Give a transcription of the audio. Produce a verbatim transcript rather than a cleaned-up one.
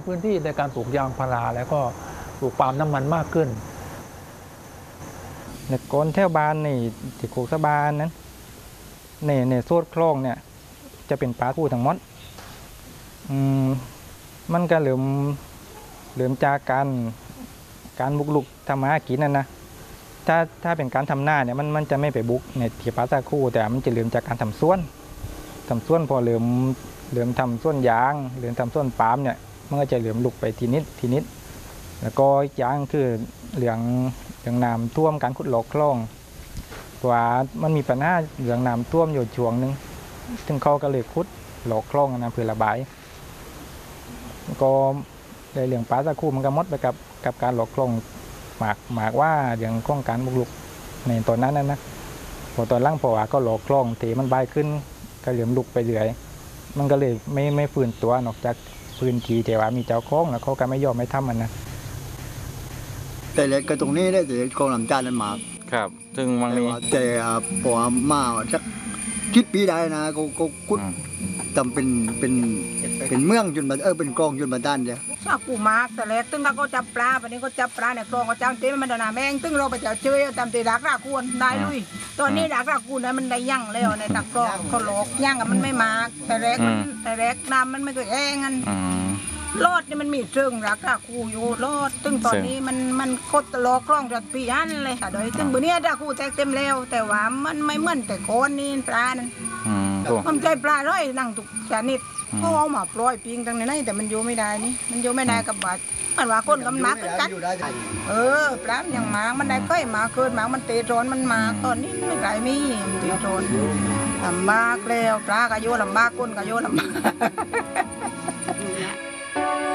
พื้นที่ในการปลูกยางพาราแล้วก็ปลูกปาล์มน้ำมันมากขึ้นในก้นแถวบ้านในที่โคกสะบานนั้นในในโซดคลองเนี่ยจะเป็นปลาคู่ทั้งหมดอืมมันก็เหลื่อมเหลื่อมจากการการบุกลุกทำมาหากินนั่นนะถ้าถ้าเป็นการทำหน้าเนี่ยมันมันจะไม่ไปบุกในที่ปลาตะคู่แต่มันจะเหลื่อมจากการทำสวนทำสวนพอเหลื่อมเหลื่อมทำสวนยางเหลื่อมทำสวนปาล์มเนี่ยมันก็จะเหลื่อมลุกไปทีนิดทีนิดแล้วก็อีกอย่างคือเหลืองเหลืองน้ำท่วมการขุดหลอกคลองว่ามันมีปัญหาเหลืองน้ำท่วมอยู่ช่วงนึงซึ่งเขาก็เลยขุดหลอกคลองนะเพื่อระบายก็ได้เหลืองปลาตะคู่มันก็มดไปกับกับการหลอกคลองหมากหมากว่าเรื่องของการบุกรุกในตอนนั้นนั่นนะพอตอนล่างพอว่าก็หลอกคลองเทมันใบขึ้นก็เหลือมลุกไปเรื่อยมันก็เลยไม่ไม่ฟื้นตัวนอกจากพื้นที่แต่ว่ามีเจ้าของแล้วเขาก็ไม่ยอมไม่ทำมันนะแต่เล็กก็ตรงนี้ได้แต่กองลำจานนั้นมาครับซึ่งมันมีแต่พอมาสักคิดปีได้นะก็ก็กุดจำเป็นเป็นเป็นเมืองจนมาเออเป็นกองจนมาด้านเดียวชอบปูมากแต่เล็กตึ้งก็จับปลาวันนี้ก็จับปลาเนี่ยกองก็จ้างเต้มันดานาแมงตึ้งเราไปเจอเจอจำตีดักราคูนได้ลุยตอนนี้ดักราคูนนั้นมันได้ยั่งแล้วในตักกองเขาหลอกยั่งมันไม่มากแต่เล็กมันแต่เล็กน้ำมันไม่เคยแห้งกันรอดนี่มันมีเชิงรักราคูอยู่รอดตึ้งตอนนี้มันมันโคตรหลอกกล้องจากปีนั้นเลยแต่โดยตึ้งวันนี้ราคูแตกเต็มแล้วแต่ว่ามันไม่เหมือนแต่โคนนี่ปลานั้นมันใจปลาร้อยนั่งทุกชนิดเขาเอามาปล่อยปิงตั้งในนั้นแต่มันอยู่ไม่ได้นี่มันอยู่ไม่ได้กับบาดมันว่าคนกับมักกันเออปลาอย่างหมามันได้ค่อยมาเกินหมามันเตะโจนมันมาตอนนี้ไม่ได้มีเตะโจนลำบากแล้วปลาก็โยลำบากคนก็โยลำบาก